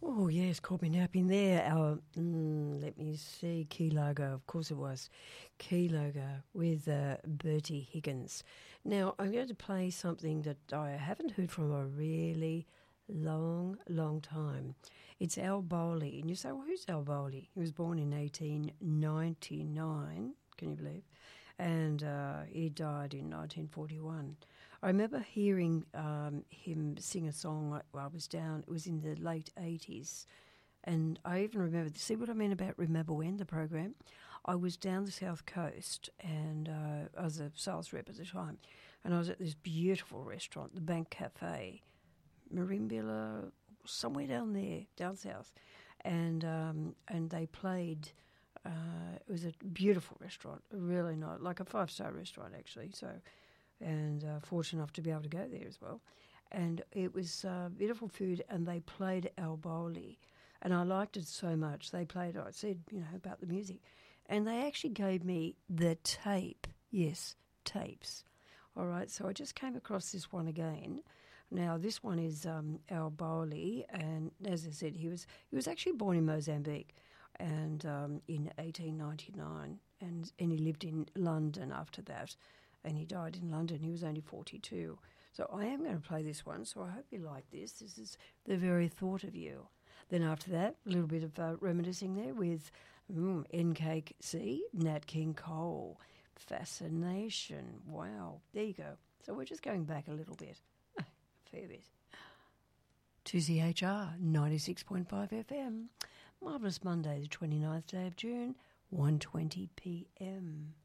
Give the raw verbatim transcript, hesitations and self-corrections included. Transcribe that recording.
Oh, yes, caught me napping there. Our, mm, let me see, Key Logo, of course it was. Key Logo with uh, Bertie Higgins. Now, I'm going to play something that I haven't heard from a really long, long time. It's Al Bowley. And you say, well, who's Al Bowley? He was born in eighteen ninety-nine, can you believe? And uh, he died in nineteen forty-one. I remember hearing um, him sing a song while I was down. It was in the late eighties. And I even remember, see what I mean about Remember When, the program? I was down the South Coast and uh, I was a sales rep at the time. And I was at this beautiful restaurant, the Bank Cafe, Marimbula, somewhere down there, down south. And, um, and they played... Uh, it was a beautiful restaurant, really nice, like a five-star restaurant actually. So, and uh, fortunate enough to be able to go there as well. And it was uh, beautiful food, and they played Al Bowley, and I liked it so much. They played, I said, you know, about the music, and they actually gave me the tape. Yes, tapes. All right, so I just came across this one again. Now, this one is um, Al Bowley, and as I said, he was he was actually born in Mozambique, and um, in eighteen ninety-nine, and and he lived in London after that, and he died in London. He was only forty-two. So I am going to play this one. So I hope you like this. This is The Very Thought of You. Then after that, a little bit of uh, reminiscing there with mm, N K C, Nat King Cole, Fascination. Wow, there you go. So we're just going back a little bit, a fair bit. two C H R ninety-six point five F M. Marvellous Monday, the twenty-ninth day of June, one twenty p m.